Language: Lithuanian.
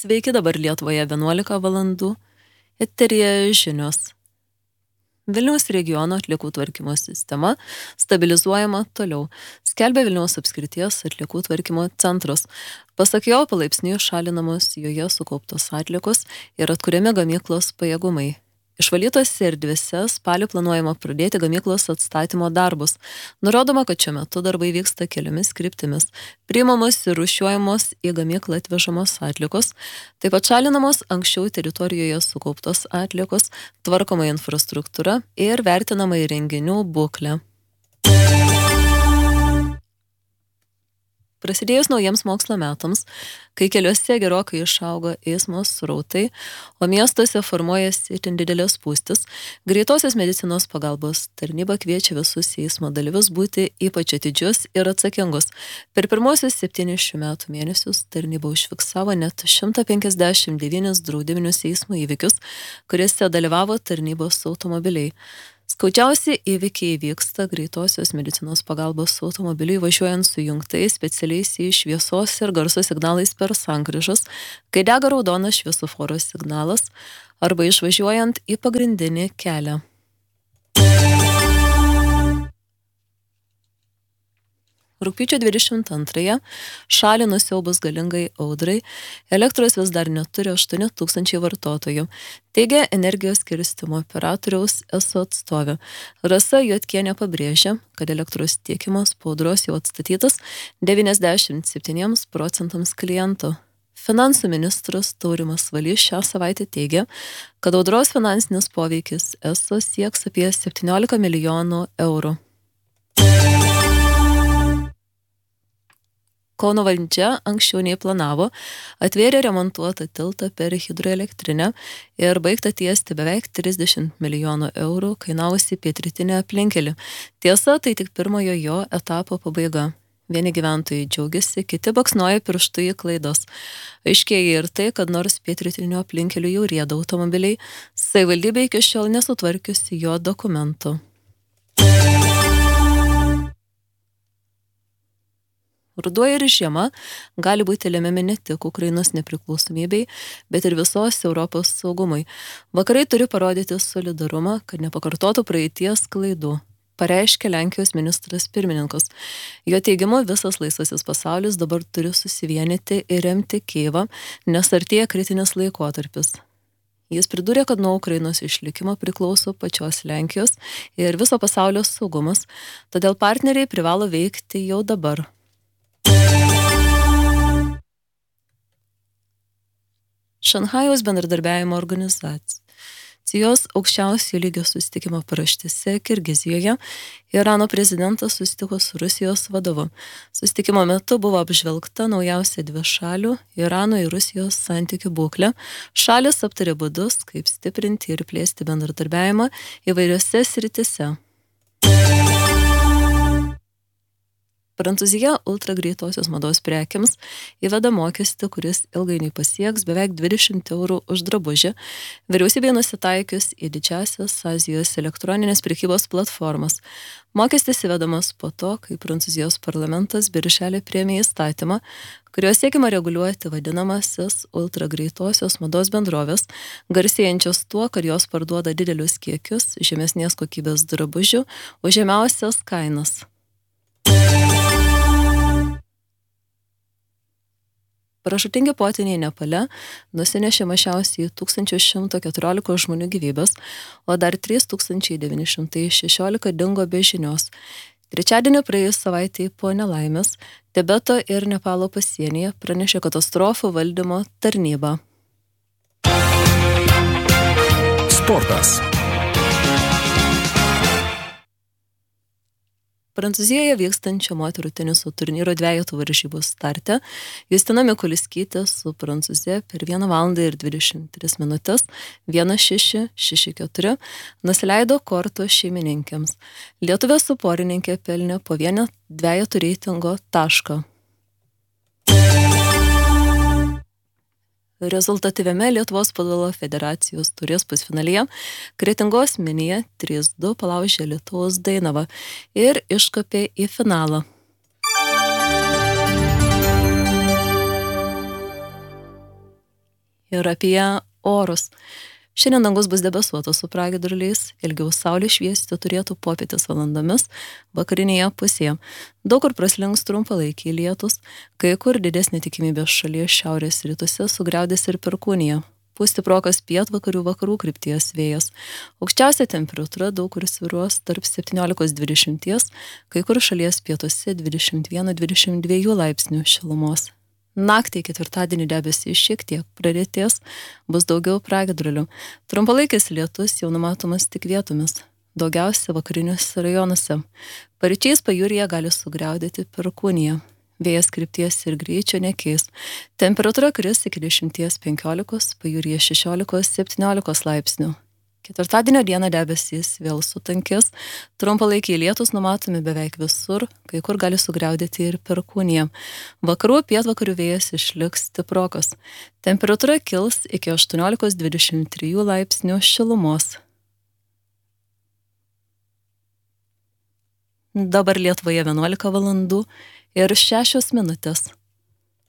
Sveiki, dabar Lietuvoje 11 valandų. Eteryje žinios. Vilniaus regiono atliekų tvarkymo sistema stabilizuojama toliau, skelbia Vilniaus apskrities atliekų tvarkymo centras. Pasak jo, palaipsniui šalinamos joje sukauptos atliekos ir atkuriami gamyklos pajėgumai. Išvalytose erdvėse spalį planuojama pradėti gamyklos atstatymo darbus. Nurodoma, kad šiuo metu darbai vyksta keliomis kryptimis. Priimamos ir rūšiuojamos į gamyklą atvežamos atliekos, taip pat šalinamos anksčiau teritorijoje sukauptos atliekos, tvarkoma infrastruktūra ir vertinama įrenginių būklė. Prasidėjus naujiems mokslo metams, kai keliuose gerokai išaugo eismo srautai, o miestuose formuojasi itin didelės spūstis, greitosios medicinos pagalbos tarnyba kviečia visus eismo dalyvius būti ypač atidžius ir atsakingus. Per pirmosius 7 šių metų mėnesius tarnyba užfiksavo net 159 draudiminius eismo įvykius, kuriuose dalyvavo tarnybos automobiliai. Skaudžiausi įvykiai vyksta greitosios medicinos pagalbos automobiliui važiuojant sujungtais specialiais į šviesos ir garso signalais per sankryžas, kai dega raudonas šviesoforo signalas arba išvažiuojant į pagrindinį kelią. Rugpjūčio 22-ąją šalį nusiaubus galingai audrai, elektros vis dar neturi 8 000 vartotojų, teigia energijos skirstymo operatoriaus ESO atstovė. Rasa Juodkienė pabrėžia, kad elektros tiekimas po audros jau atstatytas 97% klientų. Finansų ministras Taurimas Valys šią savaitę teigia, kad audros finansinis poveikis ESO sieks apie 17 milijonų eurų. Kauno valdžia anksčiau nei planavo, atvėrė remontuotą tiltą per hidroelektrinę ir baigta tiesti beveik 30 milijonų eurų kainavusi pietrytinę aplinkelį. Tiesa, tai tik pirmojo jo etapo pabaiga. Vieni gyventojai džiaugiasi, kiti baksnoja pirštu į klaidas. Aiškėja ir tai, kad nors pietrytinio aplinkelių jau rieda automobiliai, savivaldybė iki šiol nesutvarkiusi jo dokumentų. Ruduo ir žiema gali būti lemiami ne tik Ukrainos nepriklausomybei, bet ir visos Europos saugumui. Vakarai turi parodyti solidarumą, kad nepakartotų praeities klaidų, pareiškė Lenkijos ministras pirmininkas. Jo teigimu, visas laisvasis pasaulis dabar turi susivienyti ir remti Kijevą, nes artėja kritinis laikotarpis. Jis pridūrė, kad nuo Ukrainos išlikimo priklauso pačios Lenkijos ir viso pasaulio saugumas, todėl partneriai privalo veikti jau dabar. Šanchajaus bendradarbiavimo organizacijos aukščiausio lygio susitikimo paraštėse Kirgizijoje Irano prezidentas susitiko su Rusijos vadovu. Susitikimo metu buvo apžvelgta naujausia dvišalių Irano ir Rusijos santykių būklė. Šalys aptarė būdus, kaip stiprinti ir plėsti bendradarbiavimą įvairiose sritise. Prancūzija ultragreitosios mados prekiams įveda mokestį, kuris ilgainiui pasieks beveik 20 eurų už drabužį. Vyriausybė nusitaikius į didžiąsias Azijos elektroninės prekybos platformas. Mokestis įvedamas po to, kai Prancūzijos parlamentas birželį priėmė įstatymą, kuriuo siekiama reguliuoti vadinamasis ultragreitosios mados bendrovės, garsėjančios tuo, kad jos parduoda didelius kiekius žemesnės kokybės drabužių už žemiausias kainas. Pražūtingi potvyniai Nepale nusinešė mažiausiai 1114 žmonių gyvybės, o dar 3916 dingo be žinios. Trečiadienį praėjus savaitei po nelaimės, Tibeto ir Nepalo pasienyje pranešė katastrofų valdymo tarnyba. Sportas. Prancūzijoje vykstančio moterų teniso turnyro dvejetų varžybų starte Justina Mikuliskytė su Prancūzija per 1 valandą ir 23 minutės 1:6, 6:4 nusileido korto šeimininkėms. Lietuvė su porininkė pelnė po 1 dvejetų reitingo tašką. Rezultatyviame Lietuvos futbolo federacijos taurės pusfinalyje Kretingos Minija 3-2 palaužė Alytaus Dainavą ir iškopė į finalą. Ir apie orus. Šiandien dangus bus debesuotas su pragiedruliais, ilgiau saulė šviesti turėtų popietės valandomis, vakarinėje pusėje. Daug kur praslinks trumpalaikiai lietus, kai kur didesnė tikimybė šalies šiaurės rytuose sugriaudės ir perkūnija. Pūs stiprokas pietvakarių vakarų krypties vėjas. Aukščiausia temperatūra daug kur svyruos tarp 17-20, kai kur šalies pietuose 21-22 laipsnių šilumos. Naktį ketvirtadienį debesys šiek tiek praretės, bus daugiau pragiedrulių. Trumpalaikis lietus jau numatomas tik vietomis, daugiausia vakariniuose rajonuose. Paryčiais pajūryje gali sugriaudėti perkūnija. Vėjas krypties ir greičio nekeis. Temperatūra kris iki 10-15, pajūryje 16-17 laipsnių. Ketvirtadienio dieną debesys vėl sutankės, trumpalaikiai lietus numatomi beveik visur, kai kur gali sugriaudėti ir perkūnija. Vakarų pietvakarių vėjas išliks stiprokas. Temperatūra kils iki 18-23 laipsnių šilumos. Dabar Lietuvoje 11 valandų ir 6 minutės.